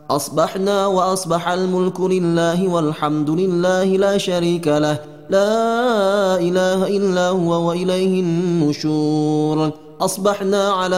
أصبحنا وأصبح الملك لله والحمد لله لا شريك له لا إله إلا هو وإليه النشور. أصبحنا على